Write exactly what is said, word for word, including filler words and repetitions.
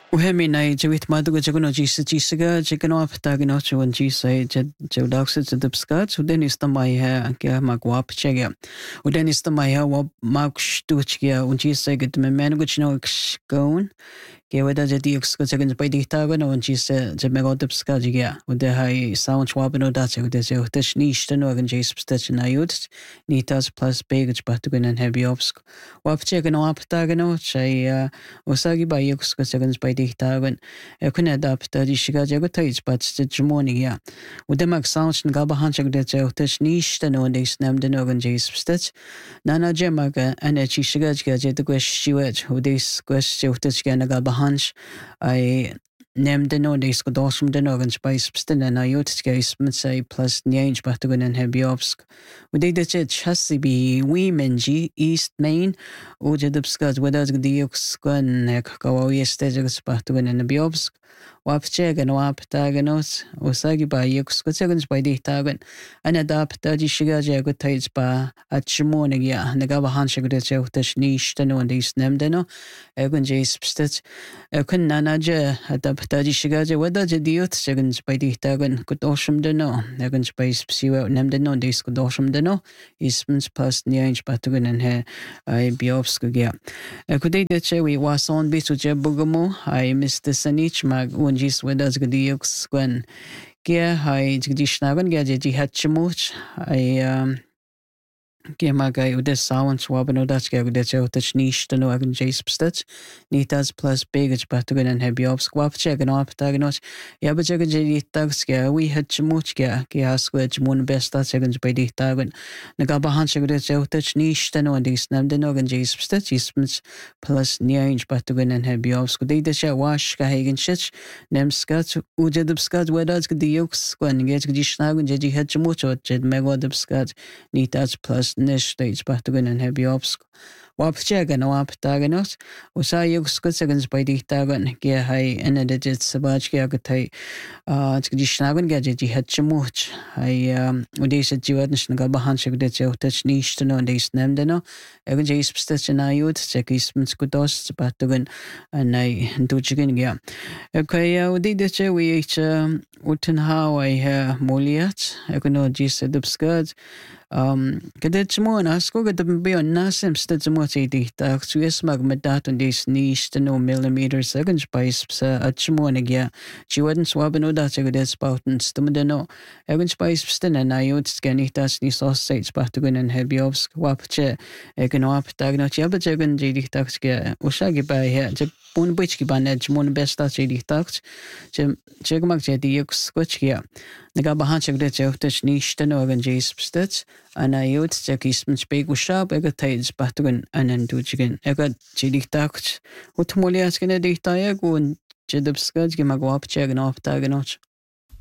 Uhemina jawit maduga jagono jisa jisaga jagano aptagano chuan jisa jawdaksa jadabskat uden istamaiha kia magwap chega uden istamaiha wa magshtuchgia un jisa gitmemenuguchno xgon kia wada jadi uxka jagan by dihtagan un jisa jamegodabska jigia ude hai sound wabano dacha ude jo tish nishtano agan jisa pstach na yud nitas plus bagage batugan and heavy obsk wap chegano aptagano chay usagi by uxka jagan by dihtagan kuna adapta dishiga jago tais but jmonigia udemak sound gabahan chagde jo tish nishtano and is namden agan jisa pstach nana jemaga and chishiga jade queshiwet udis queshiwtach ganaga Hans, I named the no days go awesome the organ spice pstin and I used guys say plus Nianj Batugan and Hebiovsk. We did the chassis be women G East Main, Ujadubskat, whether the Yuxkan neck go yesterdays Batugan and Hebiovsk. Wapcheg and Waptaganot, Osagi by Yuxkotagans by the Tagan, and adapt Dadi Shigaja good tides by at Chimonigia, and the Gabahanshag de Jotish niche the no and these Nemdeno, Egan J. Spstitz, Ekan Nanaja, adapt Dadi Shigaja, whether the Diot Segans by the Tagan could osham de no, Egan Space Psiwa Nemdeno, this could osham de no, Eastman's past Nianj Batugan and her I Biovskagia. Could they che we was on bit with Jebugamo, I missed the Sanich mag. Unjis wedas gdiux gwen kia hai jigdishnagan gaje hatchimuch I um kia magai udes sounds wabano das ga udes otach nish to no agan jaspstach nitas plus bagage batugan and hebiobs kwap check and op tagnot yabajaga jedi tags ga we hatchimuch ga kia squaj mun besta seconds by di tagan nagabahan chegudes otach nish to no and is nam den organ jaspstach ismits plus nianj batugan and hebiobs kudai de cha wash ga hagen shich nemskat ujadubskat wedas gdiux gwen get gdishnagan jedi hatchimuch or jed megodubskat nitas plus Nish states Batugan and Hebiobsk. Wapchagan, Waptaganot, Usayuk Skutsagan by the Tagan, Gia Hai, and a digit Sabach Giagatai, uh, Dishnagan Gadget, Hatchamuch. I, um, Udesa Jiwadnish Nagabahanshak, that you touch niche to know, they snamdeno, Egan Jace Stitch and I would check Eastman's Kudos, Batugan, and I do chicken. Yeah. Okay, we did the we each, um, Utenhau, I have Moliat, Econo Gis Dubskad. Um, Kadets mo na sko gada bion nasem stad mo sa idita sues magmadat on this niche to no millimeter seconds by sa at mo nagya chiwadan swaban o da sa gadets pautens tumadano egan spice stan na ayod skanitas ni sausage patugan and hebiovsk wapche egan wap tagno chiaba jagan jidita kya usagi ba he je pun bich ki baned mon besta jidita je jegmak jadi yux kochia Nagabahan check that you touch niche to no organ J. Spstitz, and I would check Eastman's big shop, I got tides Batugan and then do chicken. I got chili tax. What Molias can I dig Tiago and Jedubskaj, give my go up check and off tag and notch.